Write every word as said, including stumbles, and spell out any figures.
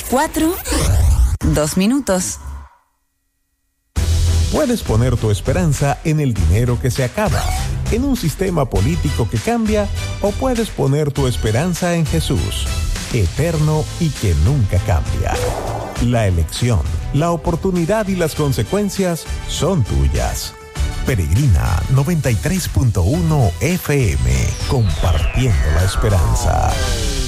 cuatro, dos minutos. Puedes poner tu esperanza en el dinero que se acaba, en un sistema político que cambia, o puedes poner tu esperanza en Jesús, eterno y que nunca cambia. La elección, la oportunidad y las consecuencias son tuyas. Peregrina noventa y tres punto uno F M, compartiendo la esperanza.